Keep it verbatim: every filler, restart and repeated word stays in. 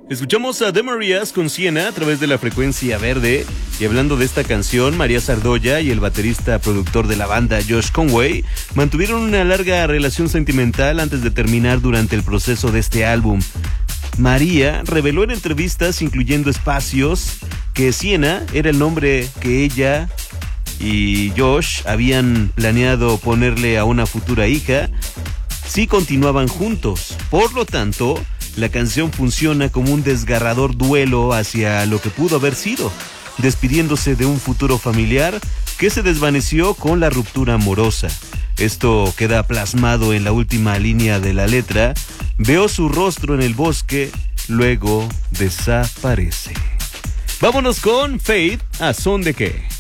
Escuchamos a The Marías con Siena a través de la frecuencia verde. Y hablando de esta canción, María Sardoya y el baterista productor de la banda Josh Conway mantuvieron una larga relación sentimental antes de terminar durante el proceso de este álbum. María reveló en entrevistas, incluyendo Espacios, que Siena era el nombre que ella y Josh habían planeado ponerle a una futura hija si continuaban juntos. Por lo tanto, la canción funciona como un desgarrador duelo hacia lo que pudo haber sido, despidiéndose de un futuro familiar que se desvaneció con la ruptura amorosa. Esto queda plasmado en la última línea de la letra: veo su rostro en el bosque, luego desaparece. Vámonos con Faith, ¿a son de qué?